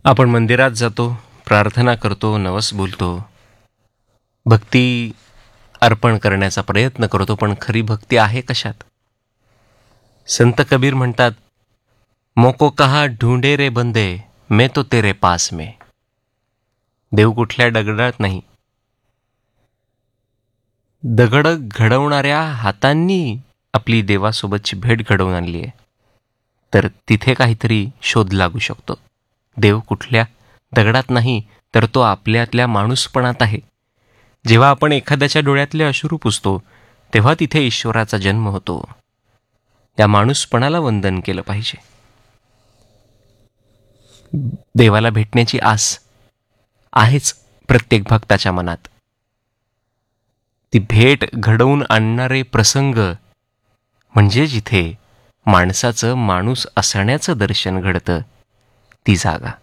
आपण मंदिरात जातो, प्रार्थना करतो, नवस बोलतो, भक्ती अर्पण करण्याचा प्रयत्न करतो, पण खरी भक्ती आहे कशात? संत कबीर म्हणतात, मोको कहा ढूंढे रे बंदे, मैं तो तेरे पास में. देव कुठल्या दगडात नाही, दगड घडवणाऱ्या हातांनी आपली देवासोबतची भेट घडवून आणली आहे. तर तिथे काहीतरी शोध लागू शकतो. देव कुठल्या दगडात नाही, तर तो आपल्यातल्या माणूसपणात आहे. जेव्हा आपण एखाद्याच्या डोळ्यातले अश्रू पुसतो, तेव्हा तिथे ईश्वराचा जन्म होतो. या माणूसपणाला वंदन केलं पाहिजे. देवाला भेटण्याची आस आहेच प्रत्येक भक्ताच्या मनात. ती भेट घडवून आणणारे प्रसंग म्हणजे जिथे माणसाचं माणूस असण्याचं दर्शन घडतं, ती जागा.